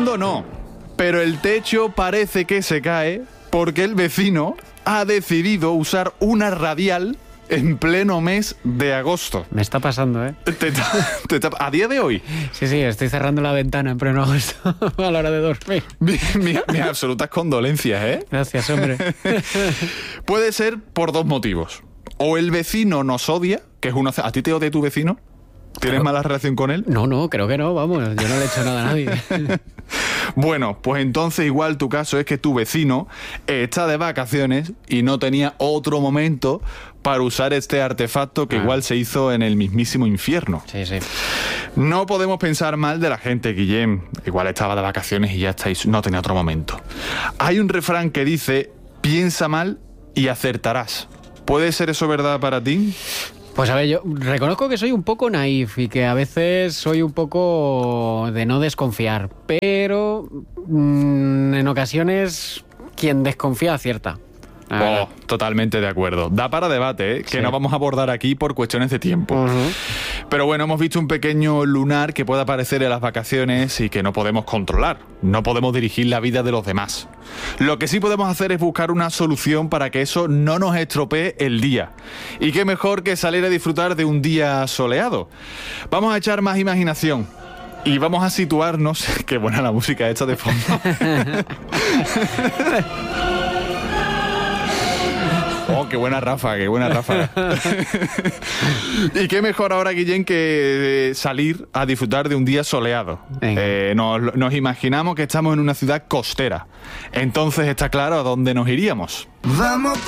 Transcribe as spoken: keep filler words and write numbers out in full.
mundo no, pero el techo parece que se cae porque el vecino ha decidido usar una radial en pleno mes de agosto. Me está pasando, ¿eh? Te, te, te, a día de hoy. Sí, sí, estoy cerrando la ventana en pleno agosto a la hora de dormir. Mi, mi, mis absolutas condolencias, ¿eh? Gracias, hombre. Puede ser por dos motivos. O el vecino nos odia, que es una... ¿A ti te odia tu vecino? ¿Tienes mala relación con él? No, no, creo que no, vamos, yo no le he hecho nada a nadie. Bueno, pues entonces igual tu caso es que tu vecino está de vacaciones y no tenía otro momento para usar este artefacto que ah. igual se hizo en el mismísimo infierno. Sí, sí. No podemos pensar mal de la gente, Guillem. Igual estaba de vacaciones y ya estáis, no tenía otro momento. Hay un refrán que dice, piensa mal y acertarás. ¿Puede ser eso verdad para ti? Pues a ver, yo reconozco que soy un poco naif y que a veces soy un poco de no desconfiar, pero mmm, en ocasiones quien desconfía acierta. Oh, totalmente de acuerdo. Da para debate, ¿eh? Que sí. No vamos a abordar aquí por cuestiones de tiempo. Uh-huh. Pero bueno, hemos visto un pequeño lunar que puede aparecer en las vacaciones y que no podemos controlar. No podemos dirigir la vida de los demás. Lo que sí podemos hacer es buscar una solución para que eso no nos estropee el día. Y qué mejor que salir a disfrutar de un día soleado. Vamos a echar más imaginación. Y vamos a situarnos... Qué buena la música esta de fondo. Oh, qué buena ráfaga, qué buena ráfaga. Y qué mejor ahora, Guillén, que salir a disfrutar de un día soleado. Eh, nos, nos imaginamos que estamos en una ciudad costera. Entonces está claro a dónde nos iríamos. Vamos